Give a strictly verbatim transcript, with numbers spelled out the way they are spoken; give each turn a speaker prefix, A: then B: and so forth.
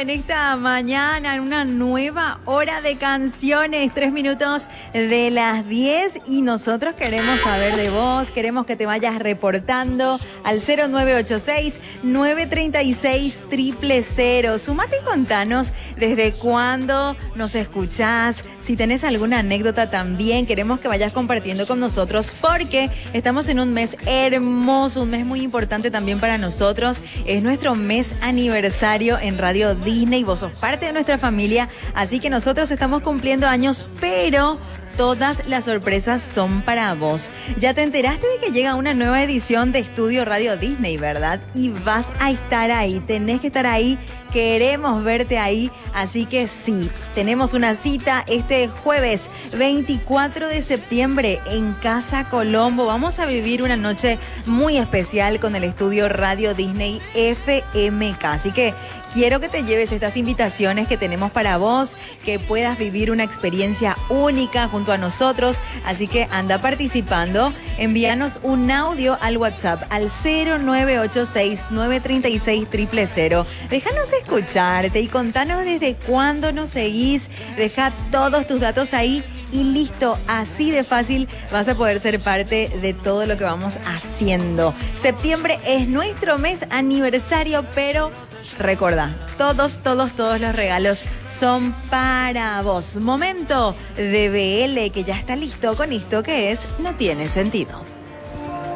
A: en esta mañana, en una nueva hora de canciones, tres minutos de las diez, y nosotros queremos saber de vos, queremos que te vayas reportando al cero nueve ocho seis, nueve tres seis, cero cero cero. Sumate y contanos desde cuándo nos escuchás. Si tenés alguna anécdota también, queremos que vayas compartiendo con nosotros porque estamos en un mes hermoso, un mes muy importante también para nosotros. Es nuestro mes aniversario en Radio Disney. Vos sos parte de nuestra familia, así que nosotros estamos cumpliendo años, pero todas las sorpresas son para vos. Ya te enteraste de que llega una nueva edición de Estudio Radio Disney, ¿verdad? Y vas a estar ahí, tenés que estar ahí, queremos verte ahí, así que sí, tenemos una cita este jueves veinticuatro de septiembre en Casa Colombo. Vamos a vivir una noche muy especial con el Estudio Radio Disney F M K, así que quiero que te lleves estas invitaciones que tenemos para vos, que puedas vivir una experiencia única junto a nosotros. Así que anda participando, envíanos un audio al WhatsApp al cero nueve ocho seis, nueve tres seis, cero cero cero. Déjanos escucharte y contanos desde cuándo nos seguís. Deja todos tus datos ahí y listo, así de fácil vas a poder ser parte de todo lo que vamos haciendo. Septiembre es nuestro mes aniversario, pero recordá, todos, todos, todos los regalos son para vos. Momento de B L, que ya está listo con esto que es No Tiene Sentido.